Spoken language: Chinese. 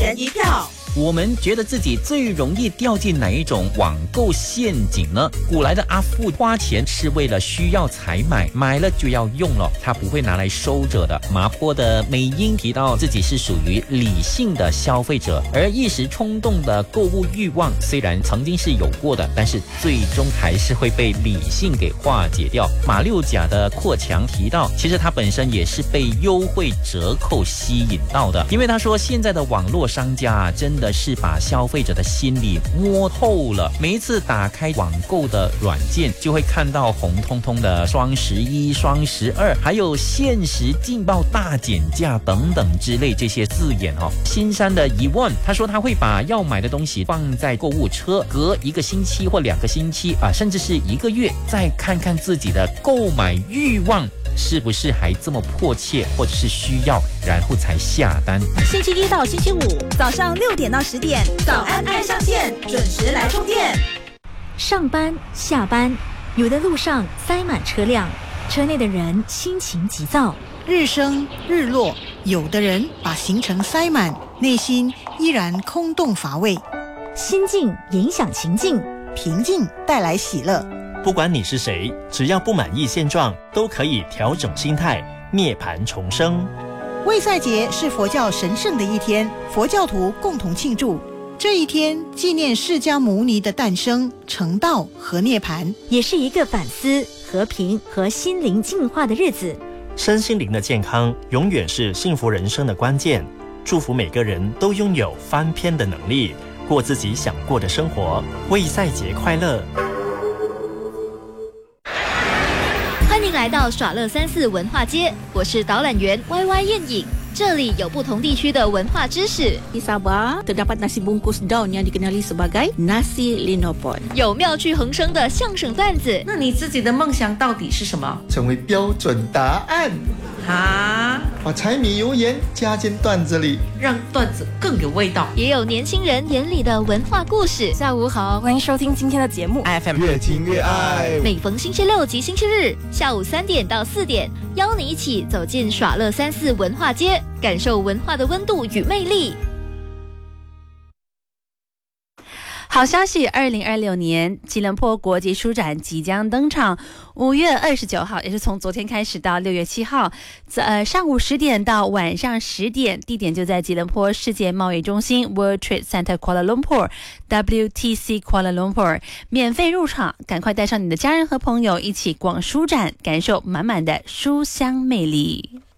人一票。 我们觉得自己最容易掉进哪一种网购陷阱呢？古来的阿富花钱是为了需要才买，买了就要用了，他不会拿来收着的。麻坡的美英提到自己是属于理性的消费者，而一时冲动的购物欲望虽然曾经是有过的，但是最终还是会被理性给化解掉。马六甲的阔强提到，其实他本身也是被优惠折扣吸引到的，因为他说现在的网络商家真的是把消费者的心理摸透了。每一次打开网购的软件，就会看到红彤彤的双11、双12，还有限时劲爆大减价等等之类这些字眼哦。新山的疑问，他说他会把要买的东西放在购物车，隔1个星期或2个星期甚至是1个月，再看看自己的购买欲望是不是还这么迫切，或者是需要，然后才下单。 星期一到星期五早上6点到10点，早安爱上线，准时来充电。 上班下班，有的路上塞满车辆，车内的人心情急躁。 日升日落，有的人把行程塞满，内心依然空洞乏味。 心境影响情境， 平静带来喜乐。 不管你是谁，只要不满意现状，都可以调整心态，涅槃重生。 卫赛节是佛教神圣的一天，佛教徒共同庆祝。这一天纪念释迦牟尼的诞生、成道和涅槃， 也是一个反思、和平和心灵净化的日子。 身心灵的健康永远是幸福人生的关键。祝福每个人都拥有翻篇的能力，过自己想过的生活。卫赛节快乐！ 欢迎来到耍乐34文化街，我是导览员 YY 燕颖。这里有不同地区的文化知识。 Di Sabah terdapat nasi bungkus daun yang dikenali sebagai nasi linopon。 有妙趣横生的相声段子。 那你自己的梦想到底是什么？ 成为标准答案。把柴米油盐加进段子里， 让段子更有味道。 也有年轻人眼里的文化故事。 下午好，欢迎收听今天的节目 FM 越听越爱。 每逢星期六及星期日下午3点到4点，邀你一起走进耍乐34文化街，感受文化的温度与魅力。 好消息，2026年吉隆坡国际书展即将登场，5月29号，也是从昨天开始到6月7号，上午10点到晚上10点，地点就在吉隆坡世界贸易中心 World Trade Center Kuala Lumpur WTC Kuala Lumpur， 免费入场，赶快带上你的家人和朋友一起逛书展，感受满满的书香魅力。